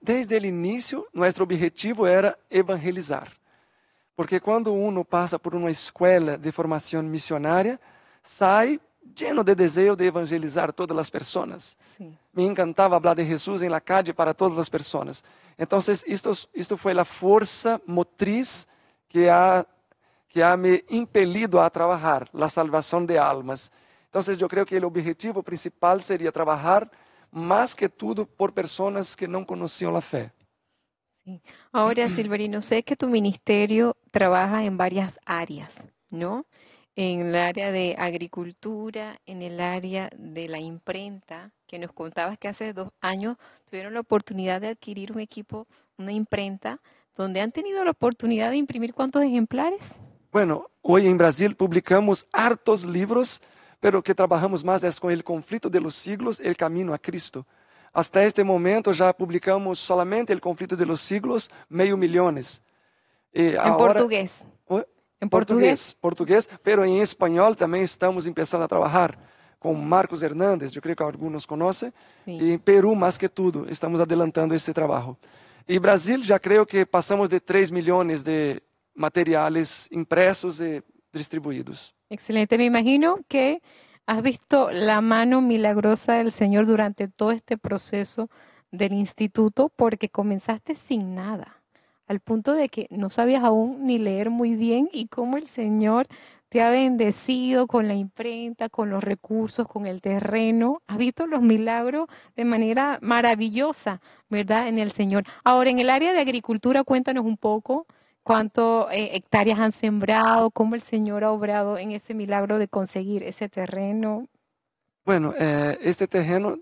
desde el inicio, nuestro objetivo era evangelizar. Porque cuando uno pasa por una escuela de formación misionaria, sai lleno de deseo de evangelizar a todas las personas. Sí. Me encantaba hablar de Jesús en la calle para todas las personas. Entonces, esto fue la fuerza motriz que ha me impelido a trabajar, la salvación de almas. Entonces, yo creo que el objetivo principal sería trabajar más que todo por personas que no conocían la fe. Sí. Ahora, Silverino, sé que tu ministerio trabaja en varias áreas, ¿no? En el área de agricultura, en el área de la imprenta, que nos contabas que hace 2 años tuvieron la oportunidad de adquirir un equipo, una imprenta, donde han tenido la oportunidad de imprimir ¿cuántos ejemplares? Bueno, hoy en Brasil publicamos hartos libros, pero que trabajamos más es con el conflicto de los siglos, el camino a Cristo. Hasta este momento ya publicamos solamente el conflicto de los siglos, 500.000. En Ahora, portugués. ¿oh? En portugués. Portugués, pero en español también estamos empezando a trabajar con Marcos Hernández, yo creo que algunos conocen, Sí. y en Perú más que todo, estamos adelantando este trabajo. Y Brasil ya creo que pasamos de 3 millones de materiales impresos y distribuidos. Excelente. Me imagino que has visto la mano milagrosa del Señor durante todo este proceso del instituto, porque comenzaste sin nada, al punto de que no sabías aún ni leer muy bien y cómo el Señor te ha bendecido con la imprenta, con los recursos, con el terreno. Has visto los milagros de manera maravillosa, ¿verdad? En el Señor. Ahora, en el área de agricultura, cuéntanos un poco. ¿Cuántas hectáreas han sembrado? ¿Cómo el Señor ha obrado en ese milagro de conseguir ese terreno? Bueno, este terreno,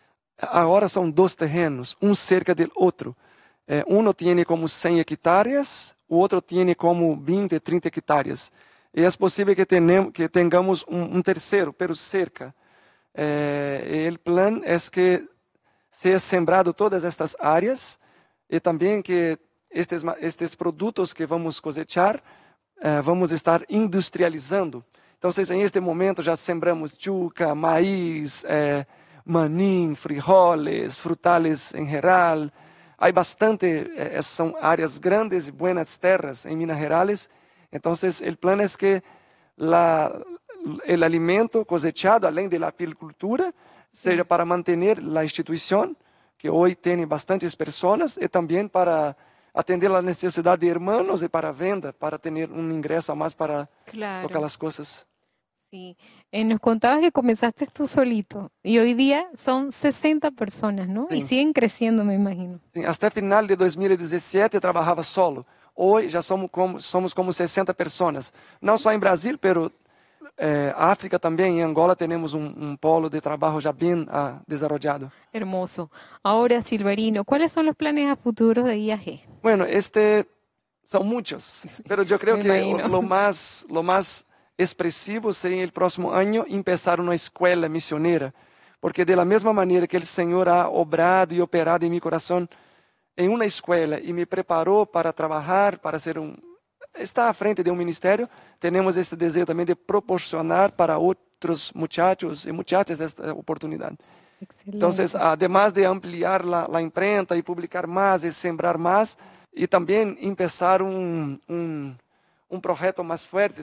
ahora son 2 terrenos, un cerca del otro. Uno tiene como 100 hectáreas, o otro tiene como 20, 30 hectáreas. Y es posible que tengamos un tercero, pero cerca. El plan es que sea sembrado todas estas áreas y también que estes produtos que vamos cosechar, vamos estar industrializando. Entonces, en este momento já sembramos yuca, maíz, maní, frijoles, frutales en geral. Hay bastante, son áreas grandes y buenas tierras en Minas Gerais. Entonces, el plan es que el alimento cosechado, além de la apicultura, seja para mantener la institución, que hoy tiene bastantes personas, y también para atender la necesidad de hermanos y para venda, para tener un ingreso a más para Claro, tocar las cosas. sí. Nos contabas que comenzaste tú solito y hoy día son 60 personas, ¿no? Y Sim. siguen creciendo, me imagino. Sim, hasta final de 2017 trabajaba solo. Hoy ya somos como 60 personas. No solo en Brasil, pero África también, en Angola tenemos un polo de trabajo ya bien desarrollado. Hermoso. Ahora, Silverino, ¿cuáles son los planes a futuros de IAG? Bueno, son muchos, pero yo creo Me que imagino. lo más expresivo sería el próximo año empezar una escuela misionera, porque de la misma manera que el Señor ha obrado y operado en mi corazón en una escuela y me preparó para trabajar, para estar a frente de un ministerio, tenemos este deseo también de proporcionar para otros muchachos y muchachas esta oportunidad. Excelente. Entonces, además de ampliar la imprenta y publicar más y sembrar más, y también empezar un proyecto más fuerte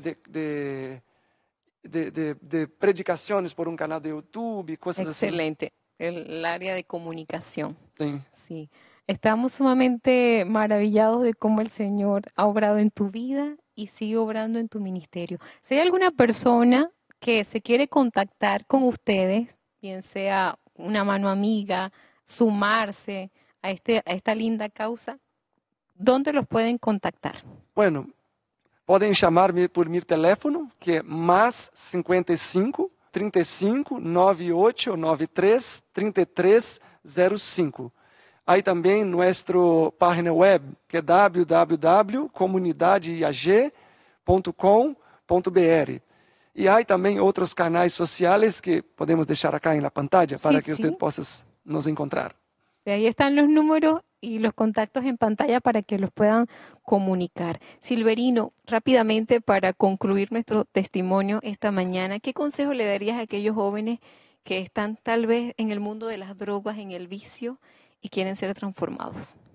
de predicaciones por un canal de YouTube y cosas así. Excelente. El área de comunicación. Sí. Sí. Estamos sumamente maravillados de cómo el Señor ha obrado en tu vida y sigue obrando en tu ministerio. Si hay alguna persona que se quiere contactar con ustedes, bien sea una mano amiga, sumarse a esta linda causa, ¿dónde los pueden contactar? Bueno, podem chamar-me por meu teléfono, que é mais 55 35 98 93 33 05. Aí também nossa página web, que é www.comunidadeiag.com.br. E há também outros canais sociais que podemos deixar acá na pantalla para que você possa nos encontrar. Ahí están los números y los contactos en pantalla para que los puedan comunicar. Silverino, rápidamente para concluir nuestro testimonio esta mañana, ¿qué consejo le darías a aquellos jóvenes que están tal vez en el mundo de las drogas, en el vicio, y quieren ser transformados.